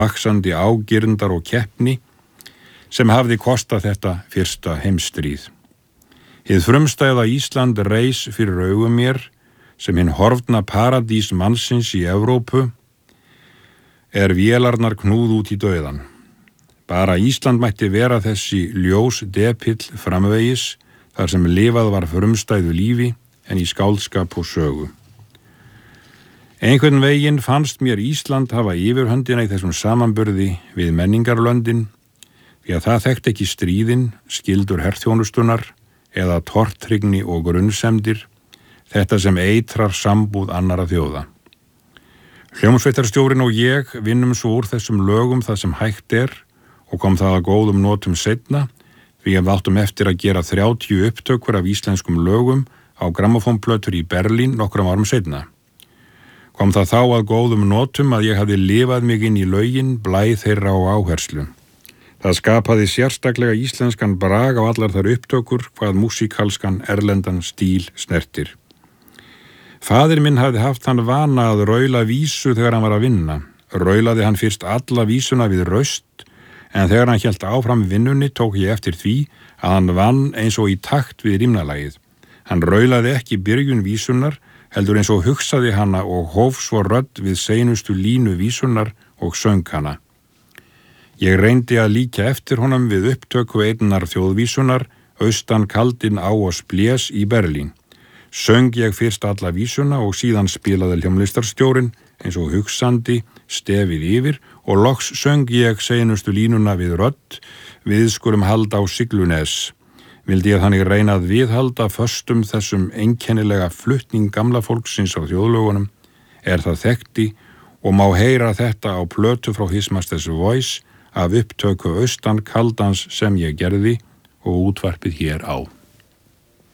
vaxandi ágirndar og keppni sem hafði kostað þetta fyrsta heimsstríð. Hið frumstæða Ísland reis fyrir augum mér sem hinn horfna paradís mannsins í Evrópu vélarnar knúð út í dauðan. Bara Ísland mætti vera þessi ljós depill framvegis þar sem lifað var frumstæðu lífi en í skáldskap og sögu. Einhvern veginn fannst mér Ísland hafa yfirhöndina í þessum samanburði við menningarlöndin því að það þekkti ekki stríðin, skyldur herþjónustunar eða tortryggni og grunnsemdir, þetta sem eitrar sambúð annarra þjóða. Hljómsveitarstjórinn og ég vinnum svo úr þessum lögum það sem hægt og kom það að góðum notum seinna því að við áttum eftir að gera 30 upptökur af íslenskum lögum á grammófónplötur í Berlín nokkrum árum seinna. Kom það þá að góðum notum að ég hafði lifað mig inn í lögin, blæ þeirra og áherslu. Það skapaði sérstaklega íslenskan brag á allar þær upptökur hvað músíkalskan erlendan stíl snertir. Faðir minn hafði haft hann vana að raula vísu þegar hann var að vinna. Raulaði hann fyrst alla vísuna við raust, en þegar hann hélt áfram vinnunni tók ég eftir því að hann vann eins og í takt við rímnalagið. Hann raulaði ekki byrjun vísunar, heldur eins og hugsaði hana og hóf svo rödd við seinustu línu vísunar og söng hana. Ég reyndi að líka eftir honum við upptöku einnar þjóðvísunar, austan kaldinn á oss blés í Berlín. Söng ég fyrst alla vísuna og síðan spilaði hljómlistarstjórinn eins og hugsandi stefið yfir og loks söng ég seinustu línuna við rödd, við skulum halda á Siglunes. Vildi ég þannig reyna að viðhalda föstum þessum einkennilega flutning gamla fólksins á þjóðlögunum, það þekkti og má heyra þetta á plötu frá His Master's Voice af upptöku austan kaldans sem ég gerði og útvarpið hér á.